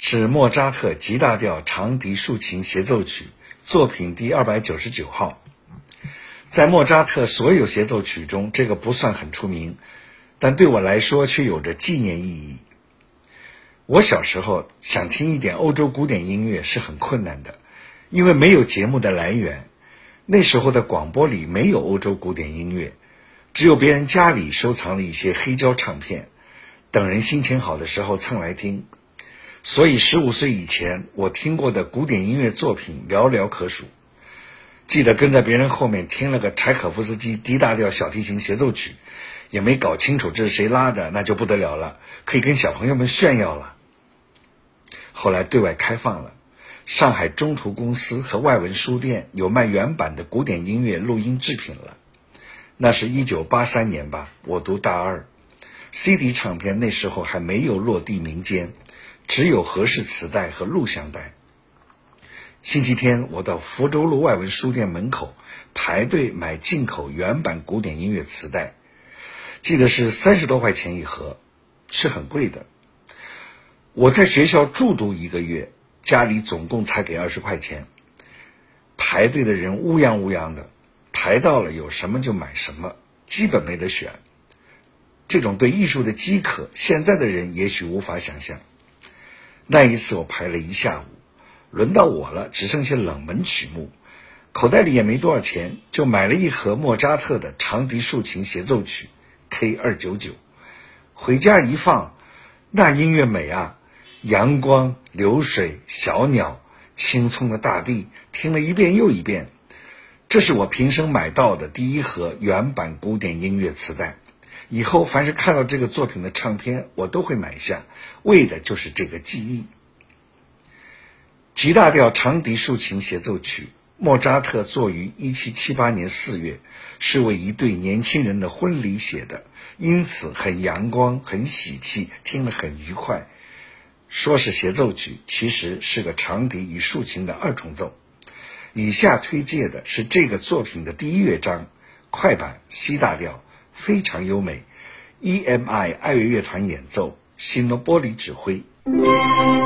是莫扎特 G 大调长笛竖琴协奏曲，作品第299号。在莫扎特所有协奏曲中，这个不算很出名，但对我来说却有着纪念意义。我小时候想听一点欧洲古典音乐是很困难的，因为没有节目的来源。那时候的广播里没有欧洲古典音乐，只有别人家里收藏了一些黑胶唱片，等人心情好的时候蹭来听。所以15岁以前，我听过的古典音乐作品寥寥可数。记得跟在别人后面听了个柴可夫斯基 D 大调小提琴协奏曲，也没搞清楚这是谁拉的，那就不得了了，可以跟小朋友们炫耀了。后来对外开放了，上海中途公司和外文书店有卖原版的古典音乐录音制品了。那是1983年吧，我读大二。CD 唱片那时候还没有落地民间，只有合适磁带和录像带。星期天我到福州路外文书店门口排队买进口原版古典音乐磁带，记得是30多块钱一盒，是很贵的。我在学校住读1个月，家里总共才给20块钱。排队的人乌泱乌泱的，排到了有什么就买什么，基本没得选。这种对艺术的饥渴，现在的人也许无法想象。那一次我排了1下午，轮到我了，只剩下冷门曲目，口袋里也没多少钱，就买了一盒莫扎特的长笛竖琴协奏曲 K299。回家一放，那音乐美啊，阳光、流水、小鸟、青葱的大地，听了一遍又一遍。这是我平生买到的第一盒原版古典音乐磁带。以后凡是看到这个作品的唱片，我都会买下，为的就是这个记忆。G 大调长笛竖琴协奏曲，莫扎特作于1778年4月，是为一对年轻人的婚礼写的，因此很阳光，很喜气，听了很愉快。说是协奏曲，其实是个长笛与竖琴的2重奏。以下推介的是这个作品的第1乐章，快板 C 大调，非常优美，EMI 爱乐乐团演奏，西诺波里指挥。